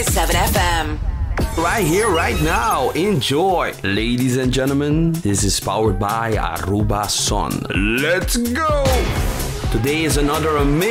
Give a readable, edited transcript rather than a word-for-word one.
101.7 FM. Right here, right now. Enjoy. Ladies and gentlemen, this is powered by Aruba Sun. Let's go! Today is another amazing